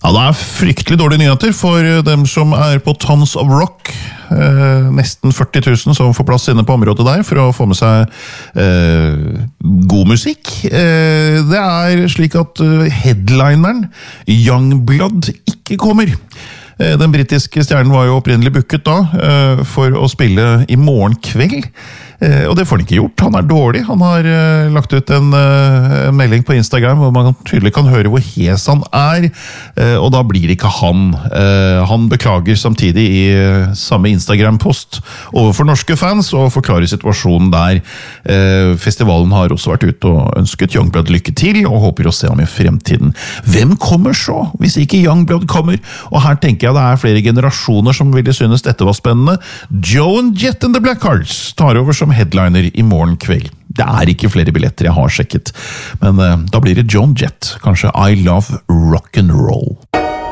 Ja, det fryktelig dårlige nyheter for dem som på Tons of Rock. Nesten 40 000 som får plass inne på området der for å få med seg god musikk. Det slik at headlineren Youngblood ikke kommer. Den britiske stjernen var jo opprinnelig booket da for å spille i morgen kveld. Og det får han ikke gjort. Han dårlig. Han har lagt ut en melding på Instagram hvor man tydelig kan høre hvor hes han og da blir det ikke han. Han beklager samtidig i samme Instagram-post overfor norske fans og forklarer situasjonen der. Festivalen har også vært ute og ønsket Youngblood lykke til og håper å se ham i fremtiden. Hvem kommer så hvis ikke Youngblood kommer? Og her tenker jeg det flere generasjoner som ville synes dette var spennende. Joan Jett and the Blackhearts tar over som headliner i morgen kveld. Det ikke flere billetter jeg har sjekket, men da blir det Joan Jett. Kanskje I Love Rock'n'Roll.